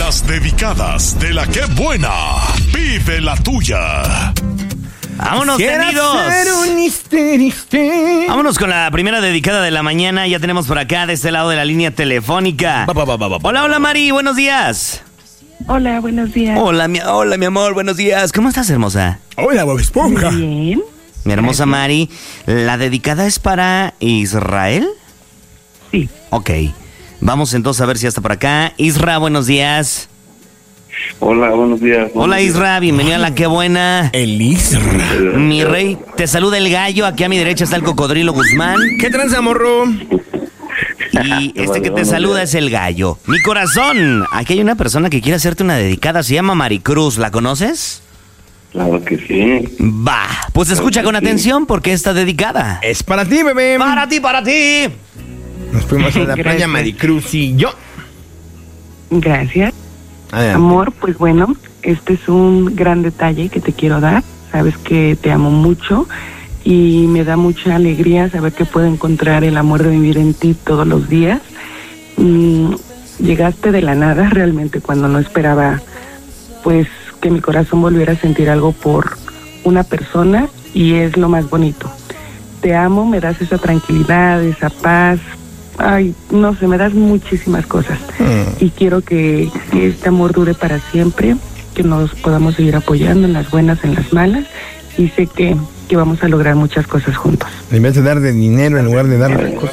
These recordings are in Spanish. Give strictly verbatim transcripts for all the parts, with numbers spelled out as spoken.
Las dedicadas de la que buena. Vive la tuya. ¡Vámonos, Quiero tenidos! ser un histeriste. Vámonos con la primera dedicada de la mañana. Ya tenemos por acá, de este lado de la línea telefónica. Ba, ba, ba, ba, ba. Hola, hola, Mari, buenos días. Hola, buenos días. Hola, mi, hola, mi amor, buenos días. ¿Cómo estás, hermosa? Hola, Bob Esponja. Bien. Mi hermosa Mari, ¿la dedicada es para Israel? Sí. Ok. Vamos entonces a ver si ya está por acá. Isra, buenos días. Hola, buenos días. Hola, Buenos Isra, bienvenida a La Que Buena. El Isra. días. Mi rey, te saluda el gallo. Aquí a mi derecha está el cocodrilo Guzmán. ¿Qué tranza, morro? Y este que te saluda es el gallo. Mi corazón, aquí hay una persona que quiere hacerte una dedicada. Se llama Maricruz, ¿la conoces? Claro que sí. Va, pues escucha con que sí. atención porque está dedicada. Es para ti, bebé. Para ti, para ti. Nos fuimos a la Gracias. playa Maricruz y yo. Gracias. Adelante. Amor, pues bueno, este es un gran detalle que te quiero dar. Sabes que te amo mucho y me da mucha alegría saber que puedo encontrar el amor de vivir en ti todos los días. Mm, llegaste de la nada realmente cuando no esperaba pues que mi corazón volviera a sentir algo por una persona y es lo más bonito. Te amo, me das esa tranquilidad, esa paz. Ay, no sé, me das muchísimas cosas. Mm. Y quiero que, que este amor dure para siempre, que nos podamos seguir apoyando en las buenas, en las malas. Y sé que, que vamos a lograr muchas cosas juntos. En vez de dar de dinero, en lugar de darle cosas.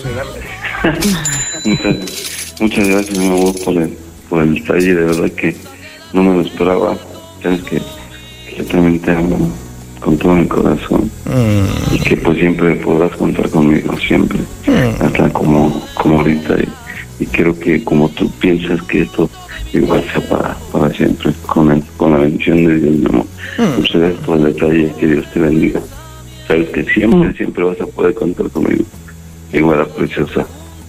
muchas, muchas gracias, mi amor, por el, por el detalle. De verdad que no me lo esperaba. Sabes que, que yo también te amo con todo mi corazón. Mm. Y que pues siempre podrás contar conmigo, siempre. Mm. Hasta como, como ahorita. Y, y creo que como tú piensas que esto igual sea para, para siempre. Con, el, con la bendición de Dios, mi amor. Mm. Muchas gracias por el detalle. Que Dios te bendiga. Sabes que siempre, siempre vas a poder contar conmigo. Igual, preciosa.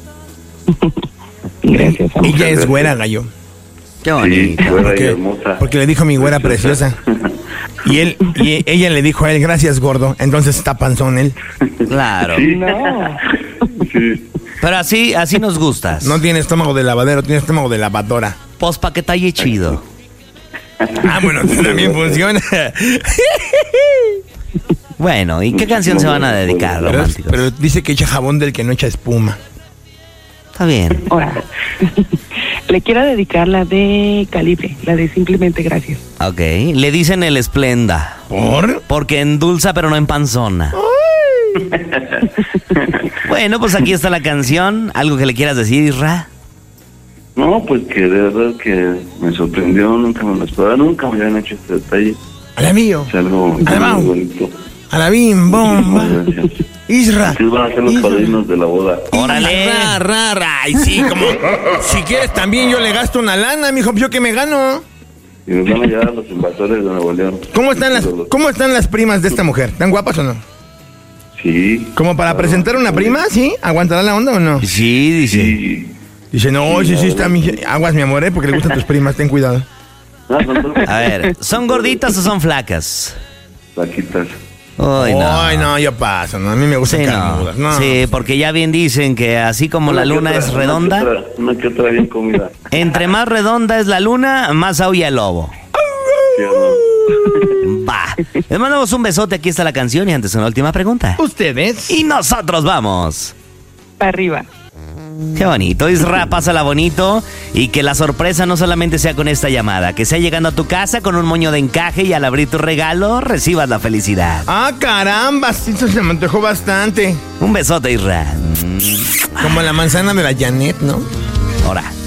Gracias, amor. Ella es güera, gallo. Qué Sí, bonito. güera y Porque, hermosa. porque le dijo mi güera preciosa. Y él, y ella le dijo a él, gracias, gordo. Entonces está panzón él. Claro. Sí. No. Sí. Pero así, así nos gustas. No tiene estómago de lavadero, tiene estómago de lavadora. Pues pa' que talle chido. Ah, bueno, también funciona. Bueno, ¿y qué canción se van a dedicar, Pero, románticos? pero dice que echa jabón del que no echa espuma. Está bien. Ahora, le quiero dedicar la de Calibre, la de Simplemente Gracias. Ok. Le dicen el esplenda. ¿Por? Porque endulza pero no empanzona. Bueno, pues aquí está la canción. ¿Algo que le quieras decir, Isra? No, pues que de verdad que me sorprendió, nunca me lo esperaba, nunca me habían hecho este detalle. A la mío. Es algo Alabao. muy bonito. A la bim, bomba. Muchas gracias. Isra. Ustedes van a ser los Isra. padrinos de la boda. ¡Órale! Ra, ra, ra. Ay, sí, como. Si quieres también yo le gasto una lana, mijo, yo que me gano. Y nos van a llevar a los invasores de Nuevo León. ¿Cómo están las, cómo están las primas de esta mujer? ¿Están guapas o no? Sí. ¿Como para presentar una prima? ¿Sí? ¿Aguantará la onda o no? Sí, dice. Sí. Dice, no, sí, sí, está mi... Aguas, mi amor, ¿eh? Porque le gustan tus primas, ten cuidado. No, son todas A ver, ¿son gorditas o son flacas? flaquitas. Ay, no. Ay, no, yo paso, ¿no? A mí me gustan Sí, carnudas, no. no. Sí, porque ya bien dicen que así como la Una que luna otra, es una que redonda, otra- Una que otra bien comida. entre más redonda es la luna, más aúlla el lobo. ¿Sí o no? Va. Les mandamos un besote, aquí está la canción y antes una última pregunta. ¿Ustedes? Y nosotros vamos. Para arriba. Qué bonito, Isra, pásala bonito y que la sorpresa no solamente sea con esta llamada, que sea llegando a tu casa con un moño de encaje y al abrir tu regalo recibas la felicidad. Ah, caramba, sí, eso se me antojó bastante. Un besote, Isra. Como la manzana de la Janet, ¿no? Ahora.